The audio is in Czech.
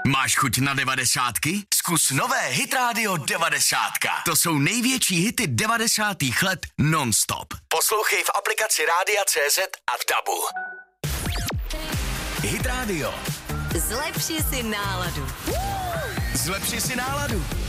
Máš chuť na 90? Zkus nové Hit Radio 90. To jsou největší hity 90. let non-stop. Poslouchej v aplikaci Rádia CZ a v DABu. Hit Radio. Zlepši si náladu. Zlepši si náladu.